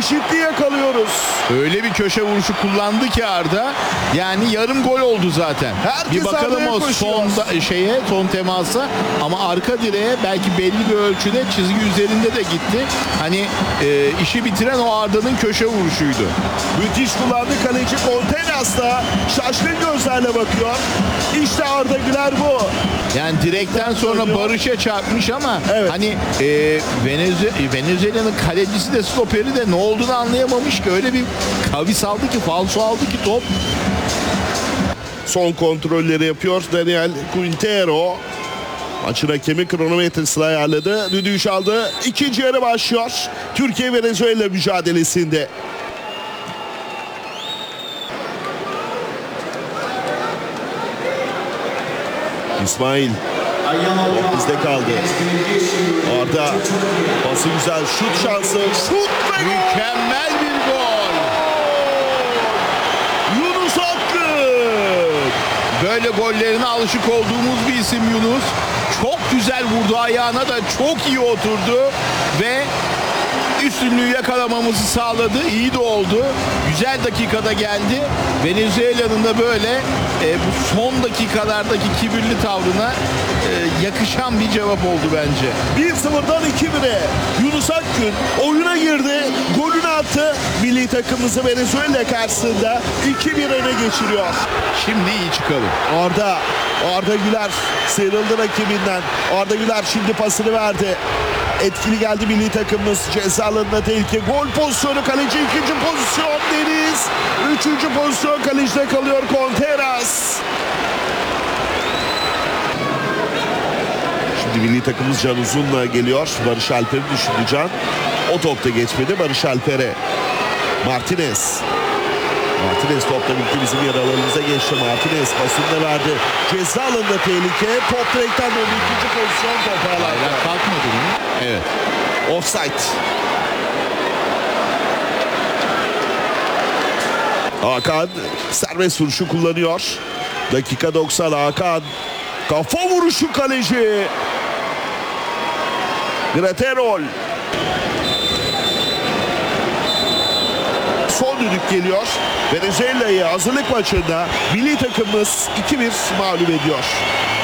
eşitliği yakalıyoruz. Öyle bir köşe vuruşu kullandı ki Arda. Yani yarım gol oldu zaten. Herkes bir bakalım Arda'ya o koşuyor. son temasa, ama arka direğe belki belli bir ölçüde çizgi üzerinde de gitti. Hani işi bitiren o Arda'nın köşe vuruşuydu. Müthiş kullandı kaleci Conteras da şaşkın gözlerle bakıyor. İşte Arda Güler bu. Yani direkten sonra Barış'a çarpmış ama Evet. hani Venezuela'nın kalecisi de stoperi de ne olduğunu anlayamamış ki, öyle bir kavis aldı ki, falso aldı ki top. Son kontrolleri yapıyor Daniel Quintero. Maçın hakemi kronometresini ayarladı. Düdüğü aldı. İkinci yarı başlıyor. Türkiye Venezuela mücadelesinde. İsmail. Top bizde kaldı. Arda. Pası güzel. Şut şansı. Şut ve gol. Mükemmel bir gol. Yunus Akgün. Böyle gollerine alışık olduğumuz bir isim Yunus. Çok güzel vurdu, ayağına da çok iyi oturdu ve üstünlüğü yakalamamızı sağladı. İyi de oldu. Güzel dakikada geldi. Venezuela'nın da böyle bu son dakikalardaki kibirli tavrına yakışan bir cevap oldu bence. 1-0'dan 2-1'e Yunus Akgün oyuna girdi. Golünü attı. Milli takımımızı Venezuela karşısında 2-1 öne geçiriyor. Şimdi iyi çıkalım. Arda Güler sıyrıldı rakibinden. Arda Güler şimdi pasını verdi. Etkili geldi milli takımımız. Ceza alanına tehlike. Gol pozisyonu, kaleci ikinci pozisyon Deniz. Üçüncü pozisyon kalecide kalıyor Conteras. Şimdi milli takımımız Can Uzun'la geliyor. Barış Alper'i düşündü Can. O topta geçmedi. Barış Alper'e. Martinez topla birlikte bizim yer alanımıza geçti. Martinez pasını da verdi. Ceza alanında tehlike. Top direkten döndü. İkinci pozisyon toparlandı. Bayrak kalkmadı mı? Evet. Offside. Hakan serbest vuruşu kullanıyor. Dakika 90. Hakan kafa vuruşu kaleci. Graterol. Son düdük geliyor. Venezuela'yı hazırlık maçında milli takımımız 2-1 mağlup ediyor.